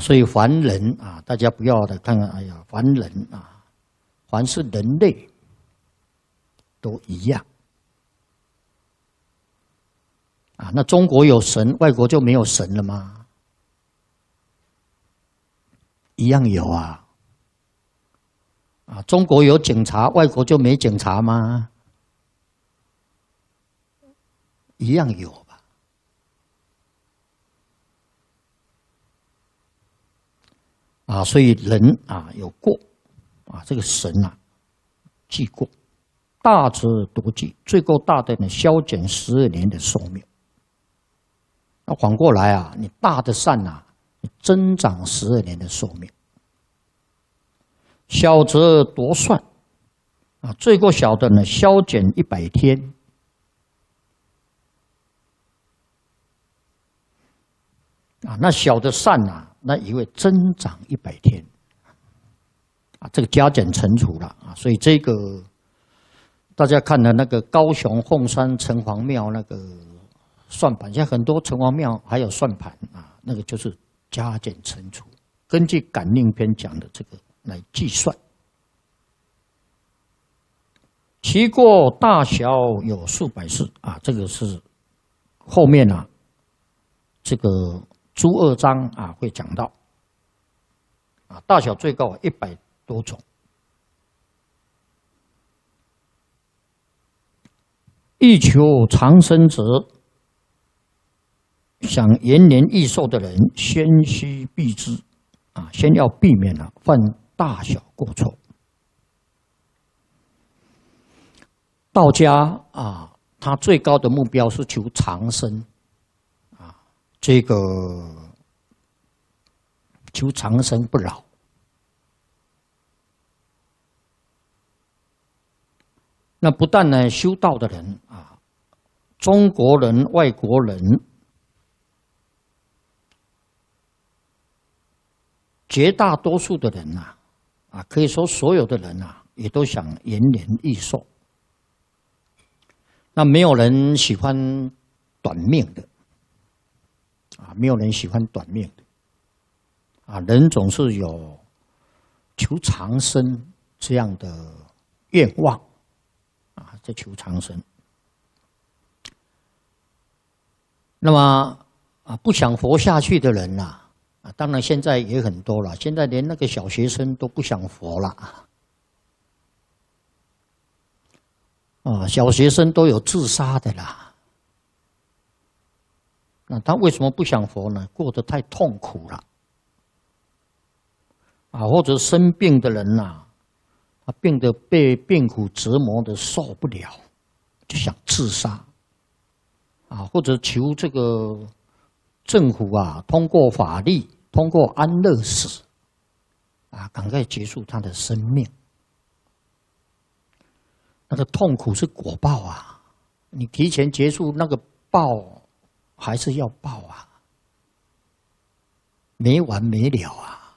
所以凡人啊，大家不要的看看，哎呀，凡人啊，凡是人类都一样啊。那中国有神，外国就没有神了吗？一样有啊。啊，中国有警察，外国就没警察吗？一样有吧。啊，所以人啊有过啊，这个神啊记过，大则多记，罪过大的呢，削减12年的寿命。那反过来啊，你大的善啊，增长12年的寿命。小则多算啊，罪过小的呢，削减100天。啊，那小的善啊，那也会增长100天。啊，这个加减乘除了啊，所以这个大家看的那个高雄凤山城隍庙那个算盘，现在很多城隍庙还有算盘啊，那个就是加减乘除，根据感应篇讲的这个来计算。其过大小有数百世啊，这个是后面啊，这个诸二章啊会讲到啊，大小最高100多种。欲求长生者，想延年益寿的人，先须避之啊，先要避免了犯大小过错。道家啊，他最高的目标是求长生啊，这个求长生不老。那不但呢，修道的人啊，中国人、外国人，绝大多数的人呐，啊，可以说所有的人呐，也都想延年益寿。那没有人喜欢短命的，啊，没有人喜欢短命的，啊，人总是有求长生这样的愿望，啊，在求长生。那么啊，不想活下去的人呐，啊，当然现在也很多了，现在连那个小学生都不想活了。啊，小学生都有自杀的啦。那他为什么不想活呢？过得太痛苦了。啊，或者生病的人呐，他病得被病苦折磨的受不了，就想自杀。啊，或者求这个政府啊，通过法律，通过安乐死，啊，赶快结束他的生命。那个痛苦是果报啊！你提前结束那个报，还是要报啊，没完没了啊！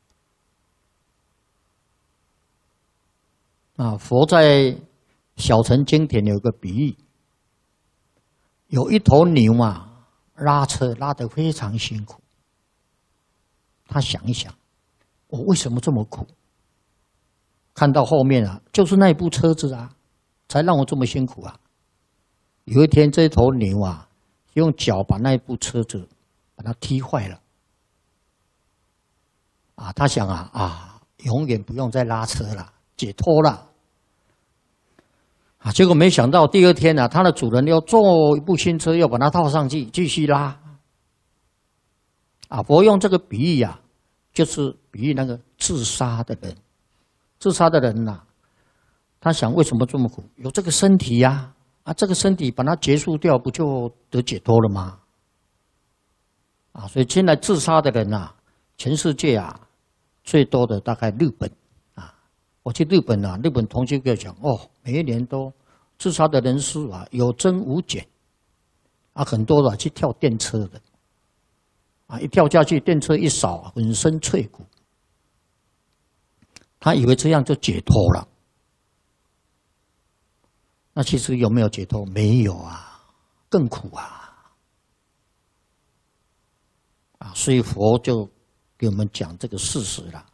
啊，佛在小乘经典有个比喻，有一头牛啊，拉车拉得非常辛苦。他想一想，我为什么这么苦？看到后面啊，就是那部车子啊，才让我这么辛苦啊！有一天，这头牛啊，用脚把那部车子把它踢坏了。啊，他想啊，永远不用再拉车了，解脱了。啊，结果没想到第二天啊，他的主人要做一部新车，要把它套上去，继续拉。啊，佛用这个比喻啊，就是比喻那个自杀的人。自杀的人呐，他想为什么这么苦？有这个身体呀，啊，这个身体把它结束掉，不就得解脱了吗？啊，所以现在自杀的人呐，全世界啊，最多的大概日本啊。我去日本啊，日本同学跟我讲，哦，每一年都自杀的人数啊有增无减，啊，很多的去跳电车的，啊，一跳下去，电车一扫，浑身脆骨。他以为这样就解脱了，那其实有没有解脱？没有啊，更苦啊！啊，所以佛就给我们讲这个事实了。